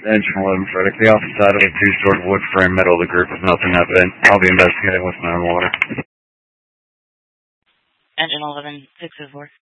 Engine 11 Frederick. The office side of a two-stored wood frame middle of the group is melting up, and I'll be investigating with my own water. Engine 11, 624.